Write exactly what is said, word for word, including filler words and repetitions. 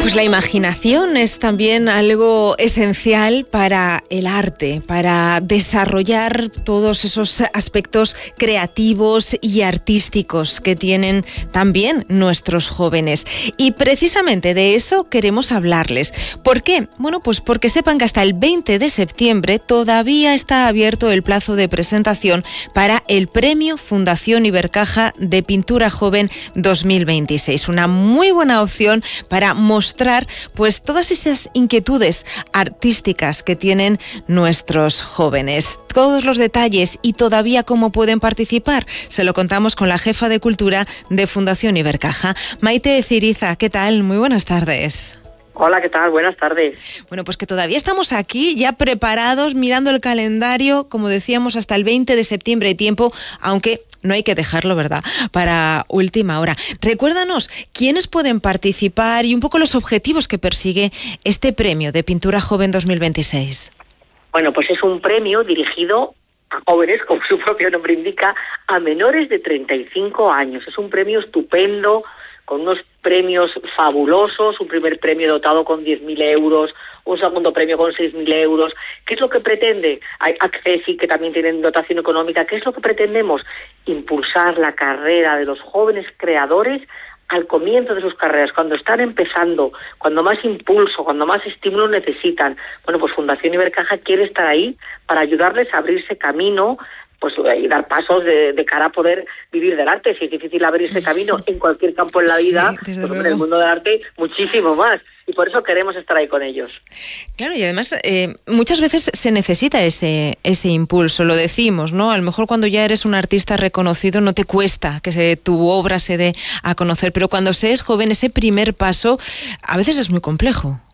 Pues la imaginación es también algo esencial para el arte, para desarrollar todos esos aspectos creativos y artísticos que tienen también nuestros jóvenes. Y precisamente de eso queremos hablarles. ¿Por qué? Bueno, pues porque sepan que hasta el veinte de septiembre todavía está abierto el plazo de presentación para el Premio Fundación Ibercaja de Pintura Joven dos mil veintiséis. Una muy buena opción para mostrar pues todas esas inquietudes artísticas que tienen nuestros jóvenes. Todos los detalles y todavía cómo pueden participar se lo contamos con la jefa de Cultura de Fundación Ibercaja, Maite Ciriza. ¿Qué tal? Muy buenas tardes. Hola, ¿qué tal? Buenas tardes. Bueno, pues que todavía estamos aquí, ya preparados, mirando el calendario, como decíamos, hasta el veinte de septiembre hay tiempo, aunque no hay que dejarlo, ¿verdad?, para última hora. Recuérdanos, ¿quiénes pueden participar y un poco los objetivos que persigue este premio de Pintura Joven dos mil veintiséis? Bueno, pues es un premio dirigido a jóvenes, como su propio nombre indica, a menores de treinta y cinco años. Es un premio estupendo, con unos premios fabulosos, un primer premio dotado con diez mil euros, un segundo premio con seis mil euros. ¿Qué es lo que pretende? Hay Accesi, que también tienen dotación económica. ¿Qué es lo que pretendemos? Impulsar la carrera de los jóvenes creadores al comienzo de sus carreras, cuando están empezando, cuando más impulso, cuando más estímulo necesitan. Bueno, pues Fundación Ibercaja quiere estar ahí para ayudarles a abrirse camino, pues y dar pasos de, de cara a poder vivir del arte. Si es difícil abrirse camino en cualquier campo en la vida, sí, pues en el mundo del arte muchísimo más. Y por eso queremos estar ahí con ellos. Claro, y además eh, muchas veces se necesita ese ese impulso, lo decimos, ¿no? A lo mejor cuando ya eres un artista reconocido no te cuesta que se, tu obra se dé a conocer, pero cuando se es joven ese primer paso a veces es muy complejo.